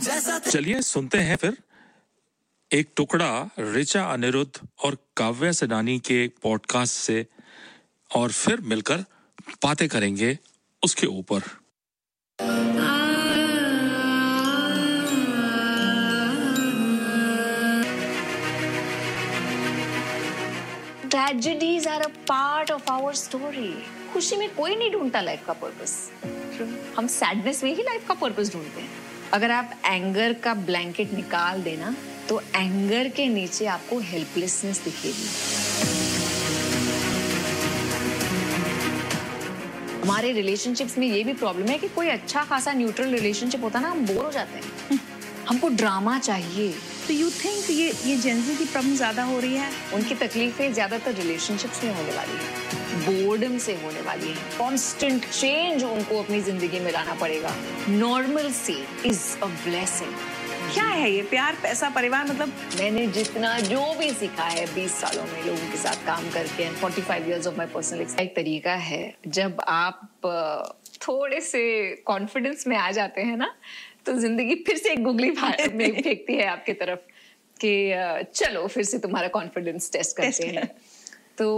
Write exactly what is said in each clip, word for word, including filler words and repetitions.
चलिए सुनते हैं फिर एक टुकड़ा ऋचा अनिरुद्ध और काव्या सडानी के पॉडकास्ट से, और फिर मिलकर बातें करेंगे उसके ऊपर। Tragedies are a part of our story. खुशी में कोई नहीं ढूंढता लाइफ का पर्पस, हम सैडनेस में ही लाइफ का पर्पस ढूंढते हैं। अगर आप एंगर का ब्लैंकेट निकाल देना तो एंगर के नीचे आपको हेल्पलेसनेस दिखेगी। हमारे रिलेशनशिप्स में ये भी प्रॉब्लम है कि कोई अच्छा खासा न्यूट्रल रिलेशनशिप होता ना, हम बोर हो जाते हैं, हमको ड्रामा चाहिए। तो यू थिंक ये ये जेंजी की प्रॉब्लम ज्यादा हो रही है? उनकी तकलीफें ज्यादातर रिलेशनशिप्स में होने वाली है, बोर्डम से होने वाली है। कांस्टेंट चेंज उनको अपनी जिंदगी में लाना पड़ेगा। Normalcy is a blessing. क्या है ये प्यार, पैसा, परिवार? मतलब मैंने जितना जो भी सीखा है बीस सालों में लोगों के साथ काम करके, पैंतालीस years of my personal experience, एक तरीका है जब आप थोड़े से कॉन्फिडेंस में आ जाते हैं ना, तो जिंदगी फिर से एक गुगली में फेंकती है आपकी तरफ कि चलो फिर से तुम्हारा कॉन्फिडेंस टेस्ट करते हैं। तो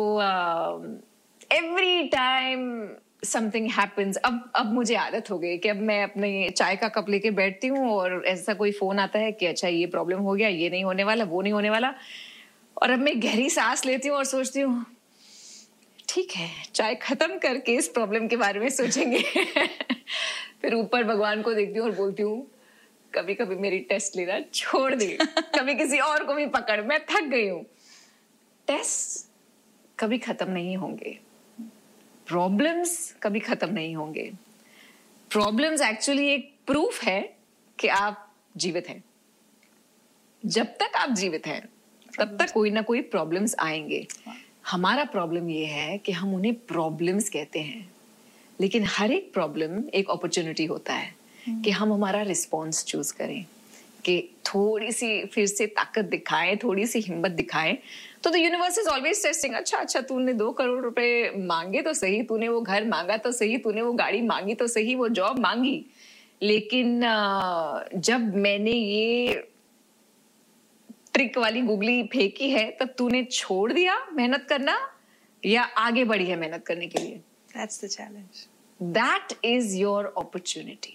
एवरी टाइम समथिंग हैपेंस। अब अब मुझे आदत हो गई कि अब मैं अपने चाय का कप लेके बैठती हूँ और ऐसा कोई फोन आता है कि अच्छा ये प्रॉब्लम हो गया, ये नहीं होने वाला, वो नहीं होने वाला, और अब मैं गहरी सांस लेती हूँ और सोचती हूँ ठीक है, चाय खत्म करके इस प्रॉब्लम के बारे में सोचेंगे। फिर ऊपर भगवान को देखती हूँ और बोलती हूँ कभी कभी मेरी टेस्ट लेना छोड़ दे, कभी किसी और को भी पकड़, मैं थक गई हूँ। टेस्ट कभी खत्म नहीं होंगे, प्रॉब्लम्स कभी खत्म नहीं होंगे। प्रॉब्लम्स एक्चुअली एक प्रूफ है कि आप जीवित हैं। जब तक आप जीवित हैं तब तक कोई ना कोई प्रॉब्लम्स आएंगे। हमारा प्रॉब्लम ये है कि हम उन्हें प्रॉब्लम्स कहते हैं, लेकिन हर एक प्रॉब्लम एक अपॉर्चुनिटी होता है कि हम हमारा रिस्पॉन्स चूज करें, कि थोड़ी सी फिर से ताकत दिखाएं, थोड़ी सी हिम्मत दिखाएं। तो the universe is always testing. अच्छा अच्छा तूने दो करोड़ रुपए मांगे तो सही, तूने वो घर मांगा तो सही, तूने वो गाड़ी मांगी तो सही, वो जॉब मांगी, लेकिन जब मैंने ये ट्रिक वाली गुगली फेंकी है तब तूने छोड़ दिया मेहनत करना या आगे बढ़ी है मेहनत करने के लिए? That's the challenge. That is your opportunity.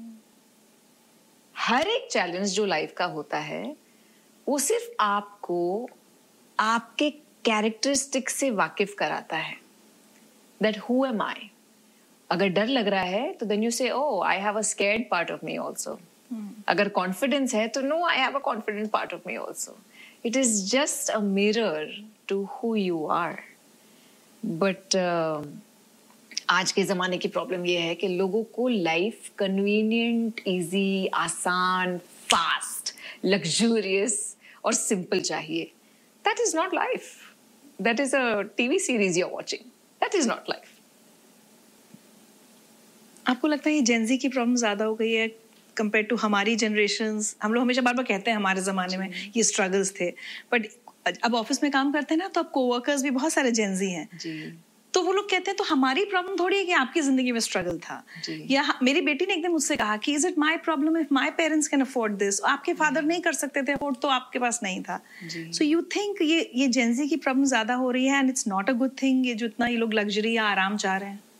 हर एक चैलेंज जो लाइफ का होता है वो सिर्फ आपको आपके कैरेक्टरिस्टिक से वाकिफ कराता है। That who am I? अगर डर लग रहा है तो then you say, oh, I have a scared part of me also. Hmm. अगर कॉन्फिडेंस है तो no, I have a confident part of me also. It is just a mirror to who you are. But uh, आज के जमाने की problem ये है कि लोगों को लाइफ कन्वीनियंट, इजी, आसान, फास्ट, लग्जूरियस और सिंपल चाहिए। That is not life. That is a T V series you're watching. That is not life. आपको लगता है ये जेंजी की प्रॉब्लम ज्यादा हो गई है कंपेयर टू हमारी जनरेशंस? हम लोग हमेशा बार बार कहते हैं हमारे जमाने में ये स्ट्रगल्स थे, बट अब ऑफिस में काम करते हैं ना तो अब कोवर्कर्स भी बहुत सारे जेंजी हैं जी। तो वो लोग कहते हैं तो हमारी प्रॉब्लम थोड़ी है कि आपकी जिंदगी में स्ट्रगल था। या मेरी बेटी ने एकदम मुझसे कहा कि is it my problem if my parents can afford this? आपके फादर नहीं कर सकते थे अफोर्ड तो आपके पास नहीं था। सो यू थिंक ये ये जेंजी की प्रॉब्लम ज्यादा हो रही है and it's not a good thing, ये जो इतना ये लोग लग्जरी या आराम चाह रहे हैं?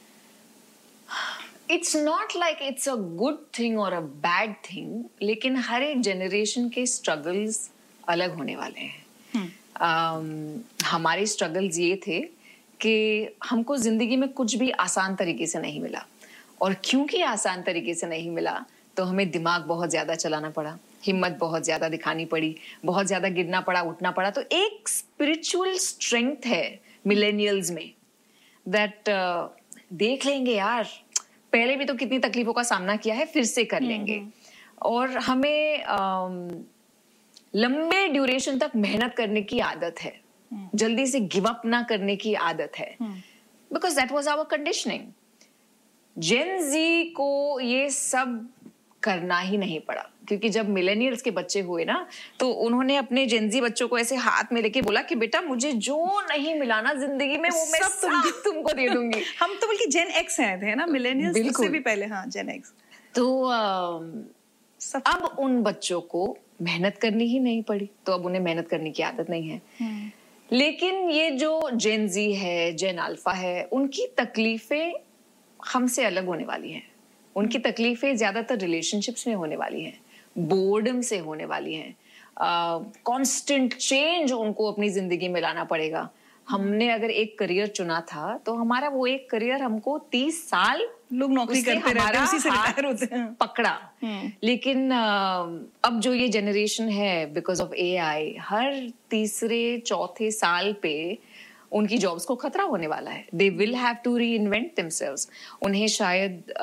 It's not like it's a good thing और अ बैड थिंग, लेकिन हर एक जनरेशन के स्ट्रगल्स अलग होने वाले हैं। hmm. um, हमारे स्ट्रगल्स ये थे कि हमको जिंदगी में कुछ भी आसान तरीके से नहीं मिला, और क्योंकि आसान तरीके से नहीं मिला तो हमें दिमाग बहुत ज्यादा चलाना पड़ा, हिम्मत बहुत ज्यादा दिखानी पड़ी, बहुत ज्यादा गिरना पड़ा, उठना पड़ा। तो एक स्पिरिचुअल स्ट्रेंथ है मिलेनियल्स में दैट uh, देख लेंगे यार, पहले भी तो कितनी तकलीफों का सामना किया है, फिर से कर लेंगे। और हमें uh, लंबे ड्यूरेशन तक मेहनत करने की आदत है, जल्दी से गिव अप ना करने की आदत है, because that was our conditioning. जेन जी को ये सब करना ही नहीं पड़ा, क्योंकि जब मिलेनियल्स के बच्चे हुए ना तो उन्होंने अपने जेनजी बच्चों को ऐसे हाथ में लेके बोला कि बेटा मुझे जो नहीं मिला ना जिंदगी में वो मैं सब तुम, तुमको दे दूंगी। हम तो बल्कि जेन एक्स हैं थे ना, मिलेनियल्स से भी पहले। हाँ, जेन एक्स। तो अब उन बच्चों को मेहनत करनी ही नहीं पड़ी, तो अब उन्हें मेहनत करने की आदत नहीं है। लेकिन ये जो जेन जी है, जेन अल्फा है, उनकी तकलीफें हमसे अलग होने वाली हैं। उनकी तकलीफें ज्यादातर रिलेशनशिप्स में होने वाली हैं, बोर्डम से होने वाली हैं, कांस्टेंट चेंज उनको अपनी जिंदगी में लाना पड़ेगा। हमने अगर एक करियर चुना था तो हमारा वो एक करियर हमको तीस साल लोग नौकरी करते रहते हैं, उसी से रिटायर होते हैं, पकड़ा। लेकिन अब जो ये जनरेशन है, बिकॉज ऑफ ए आई, हर तीसरे चौथे साल पे उनकी जॉब्स को खतरा होने वाला है। दे विल हैव टू री इन्वेंट देमसेल्व्स। उन्हें शायद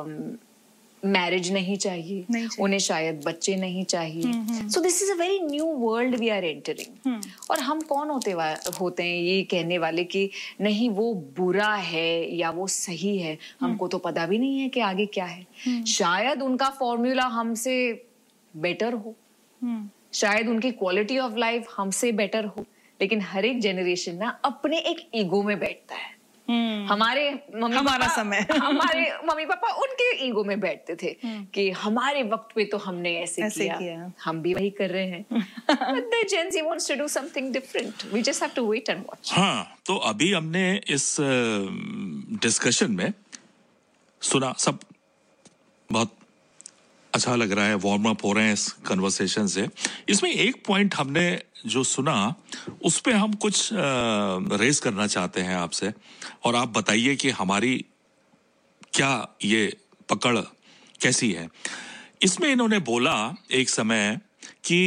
मैरिज नहीं चाहिए, नहीं चाहिए, उन्हें शायद बच्चे नहीं चाहिए। So this is a very new world we are entering. और हम कौन होते होते हैं ये कहने वाले कि नहीं वो बुरा है या वो सही है। हमको तो पता भी नहीं है कि आगे क्या है। शायद उनका फॉर्मूला हमसे बेटर हो, शायद उनकी क्वालिटी ऑफ लाइफ हमसे बेटर हो, लेकिन हर एक जनरेशन ना अपने एक ईगो में बैठता है। Hmm. हमारे मम्मी हमारा पापा, समय हमारे मम्मी पापा उनके ईगो में बैठते थे hmm. कि हमारे वक्त पे तो हमने ऐसे, ऐसे किया, किया, हम भी वही कर रहे हैं। But the Gen Z wants to do something different. We just have to wait and watch. हाँ, तो अभी हमने इस डिस्कशन में सुना, सब बहुत अच्छा लग रहा है, वार्म अप हो रहे हैं इस कन्वर्सेशन से। इसमें एक पॉइंट हमने जो सुना उस पे हम कुछ रेज करना चाहते हैं आपसे, और आप बताइए कि हमारी क्या ये पकड़ कैसी है। इसमें इन्होंने बोला एक समय कि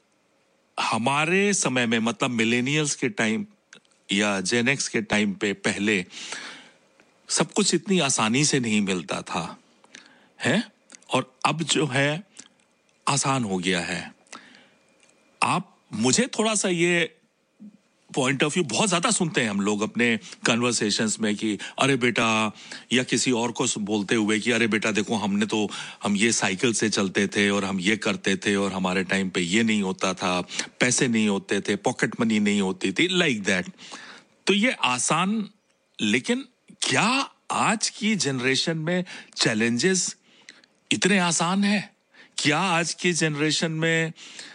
हमारे समय में, मतलब मिलेनियल्स के टाइम या जेन एक्स के टाइम पे पहले सब कुछ इतनी आसानी से नहीं मिलता था, है, और अब जो है आसान हो गया है। आप मुझे थोड़ा सा ये पॉइंट ऑफ व्यू बहुत ज्यादा सुनते हैं हम लोग अपने कन्वर्सेशंस में कि अरे बेटा, या किसी और को बोलते हुए कि अरे बेटा देखो, हमने तो हम ये साइकिल से चलते थे और हम ये करते थे और हमारे टाइम पे ये नहीं होता था, पैसे नहीं होते थे, पॉकेट मनी नहीं होती थी, लाइक दैट। तो ये आसान, लेकिन क्या आज की जनरेशन में चैलेंजेस इतने आसान है? क्या आज की जनरेशन में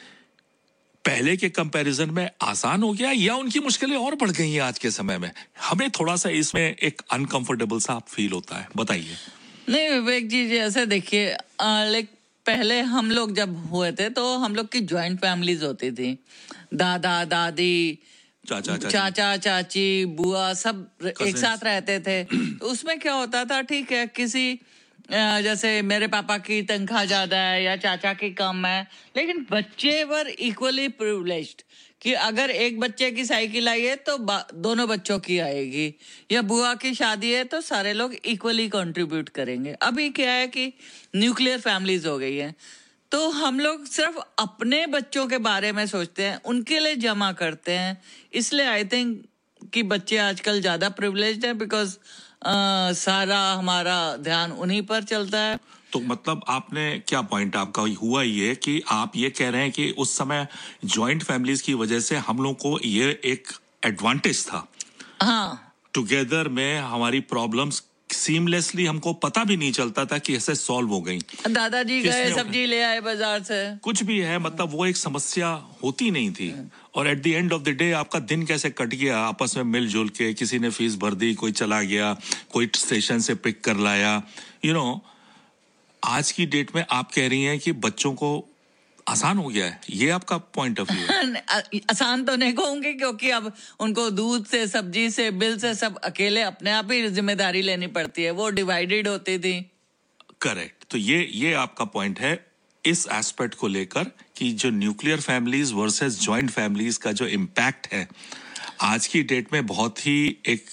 पहले के कंपैरिजन में आसान हो गया, या उनकी मुश्किलें और बढ़ गई हैं आज के समय में? हमें थोड़ा सा इसमें एक अनकंफर्टेबल सा फील होता है, बताइए। नहीं विवेक जी, जैसे देखिए, लाइक पहले हम लोग जब हुए थे तो हम लोग की ज्वाइंट फैमिलीज होती थी, दादा दादी, चाचा चाची, चाचा चाची, बुआ, सब एक साथ रहते थे। तो उसमें क्या होता था, ठीक है, किसी जैसे मेरे पापा की तनख्वाह ज्यादा है या चाचा की कम है, लेकिन बच्चे वर इक्वली प्रिविलेज्ड कि अगर एक बच्चे की साइकिल आई है तो दोनों बच्चों की आएगी, या बुआ की शादी है तो सारे लोग इक्वली कंट्रीब्यूट करेंगे। अभी क्या है कि न्यूक्लियर फैमिलीज हो गई है, तो हम लोग सिर्फ अपने बच्चों के बारे में सोचते हैं, उनके लिए जमा करते हैं। इसलिए आई थिंक कि बच्चे आजकल ज्यादा प्रिविलेज्ड है, बिकॉज Uh, सारा हमारा ध्यान उन्हीं पर चलता है। तो मतलब आपने क्या पॉइंट आपका हुआ ये कि आप ये कह रहे हैं कि उस समय जॉइंट फैमिलीज की वजह से हम लोग को ये एक एडवांटेज था, हाँ, टुगेदर में हमारी प्रॉब्लम्स सीमलेसली हमको पता भी नहीं चलता था कि ऐसे सॉल्व हो गई। दादाजी गए सब्जी ले आए बाजार से, कुछ भी है, मतलब वो एक समस्या होती नहीं थी। और at the end of the day आपका दिन कैसे कट गया, आपस में मिलजुल के, किसी ने फीस भर दी, कोई चला गया, कोई स्टेशन से पिक कर लाया, यू नो। आज की डेट में आप कह रही हैं कि बच्चों को आसान हो गया है, ये आपका पॉइंट ऑफ व्यू है? आसान तो नहीं कहूंगी, क्योंकि अब उनको दूध से, सब्जी से, बिल से सब अकेले अपने आप ही जिम्मेदारी लेनी पड़ती है, वो डिवाइडेड होती थी। करेक्ट। तो ये ये आपका पॉइंट है इस एस्पेक्ट को लेकर कि जो nuclear families versus joint families का जो इम्पैक्ट है आज की डेट में बहुत ही एक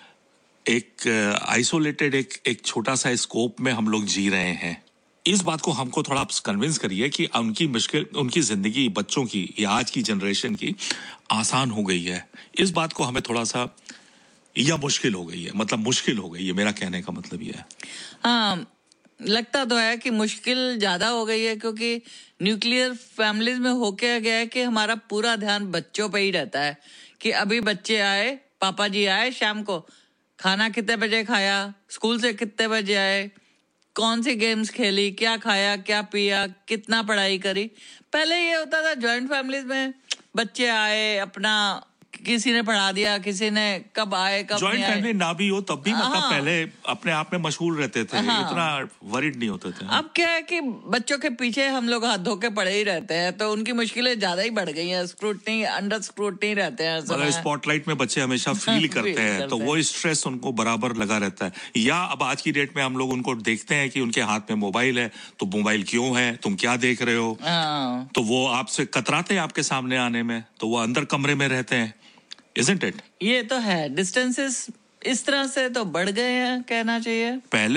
एक आइसोलेटेड एक एक छोटा सा स्कोप में हम लोग जी रहे हैं। इस बात को हमको थोड़ा आप कन्विंस करिए कि उनकी मुश्किल, उनकी जिंदगी, बच्चों की या आज की जनरेशन की आसान हो गई है, इस बात को हमें थोड़ा सा, या मुश्किल हो गई है, मतलब मुश्किल हो गई है, मेरा कहने का मतलब ये है। हाँ, लगता तो है कि मुश्किल ज्यादा हो गई है, क्योंकि न्यूक्लियर फैमिलीज में होके गया है कि हमारा पूरा ध्यान बच्चों पे ही रहता है कि अभी बच्चे आए, पापा जी आए, शाम को खाना कितने बजे खाया, स्कूल से कितने बजे आए, कौन सी गेम्स खेली, क्या खाया, क्या पिया, कितना पढ़ाई करी। पहले ये होता था जॉइंट फैमिलीज में बच्चे आए, अपना किसी ने पढ़ा दिया, किसी ने कब आए कब नहीं आए। जॉइंट फैमिली ना भी हो तब भी मतलब हाँ। पहले अपने आप में मशहूर रहते थे, हाँ। इतना वरीड नहीं होते थे। अब क्या है कि बच्चों के पीछे हम लोग हाथ धो के पड़े ही रहते हैं, तो उनकी मुश्किलें ज्यादा ही बढ़ गई हैं। स्क्रूटनी, अंडर स्क्रूटनी रहते हैं, मतलब स्पॉटलाइट में बच्चे हमेशा फील करते हैं, तो वो स्ट्रेस उनको बराबर लगा रहता है। या अब आज की डेट में हम लोग उनको देखते हैं कि उनके हाथ में मोबाइल है, तो मोबाइल क्यों है, तुम क्या देख रहे हो, तो वो आपसे कतराते हैं आपके सामने आने में, तो वो अंदर कमरे में रहते हैं। Isn't it? ये तो है, डिस्टेंसेस इस तरह से तो बढ़ गए हैं, कहना चाहिए। पहले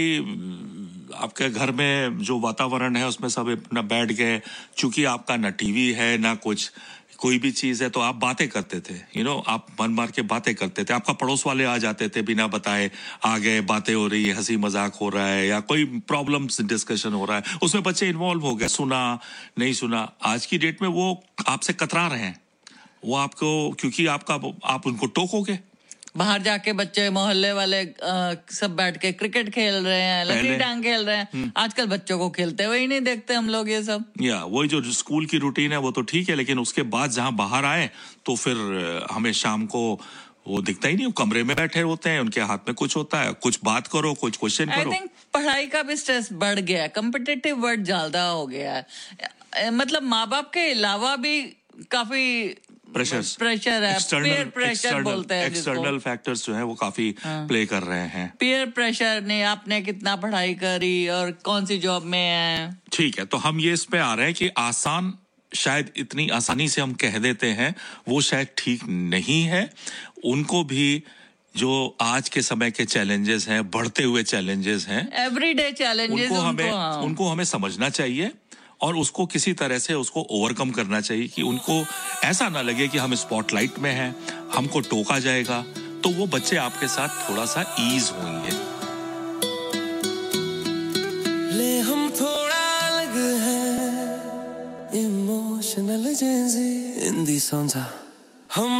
आपकी आपके घर में जो वातावरण है उसमें सब अपना बैठ गए, चूंकि आपका ना टीवी है ना कुछ कोई भी चीज है, तो आप बातें करते थे, यू नो आप मन मार के बातें करते थे। आपका पड़ोस वाले आ जाते थे बिना बताए, आ गए, बातें हो रही है, हंसी मजाक हो रहा है, या कोई प्रॉब्लम्स डिस्कशन हो रहा है, उसमें बच्चे इन्वॉल्व हो गए, सुना नहीं सुना। आज की डेट में वो आपसे कतरा रहे हैं, वो आपको, क्योंकि आपका आप उनको टोकोगे। बाहर जाके बच्चे मोहल्ले वाले आ, सब बैठ के क्रिकेट खेल रहे हैं, लकड़ी डांग खेल रहे हैं। आजकल बच्चों को खेलते हुए ही नहीं देखते हम लोग ये सब। या वही जो स्कूल की रूटीन है वो तो ठीक है, लेकिन उसके बाद जहां बाहर आए तो फिर हमें शाम को वो दिखता ही नहीं, वो कमरे में बैठे होते हैं, उनके हाथ में कुछ होता है, कुछ बात करो, कुछ क्वेश्चन करो। आई थिंक पढ़ाई का भी स्ट्रेस बढ़ गया है, कम्पिटिटिव वर्ड ज्यादा हो गया है। मतलब माँ बाप के अलावा भी काफी प्रेशर प्रेशर है, पीयर प्रेशर बोलते हैं, एक्सटर्नल फैक्टर्स जो है वो काफी प्ले कर रहे हैं। पीयर प्रेशर ने, आपने कितना पढ़ाई करी और कौन सी जॉब में है। ठीक है, तो हम ये इस पे आ रहे हैं कि आसान, शायद इतनी आसानी से हम कह देते हैं, वो शायद ठीक नहीं है। उनको भी जो आज के समय के चैलेंजेस हैं, बढ़ते हुए चैलेंजेस हैं, एवरीडे चैलेंजेस, उनको हमें उनको, उनको हमें समझना चाहिए और उसको किसी तरह से उसको ओवरकम करना चाहिए, कि उनको ऐसा ना लगे कि हम स्पॉटलाइट में हैं, हमको टोका जाएगा, तो वो बच्चे आपके साथ थोड़ा सा ईज होंगे। ले हम थोड़ा अलग हैं, इमोशनल जेंजी, हिंदी सॉन्ग्स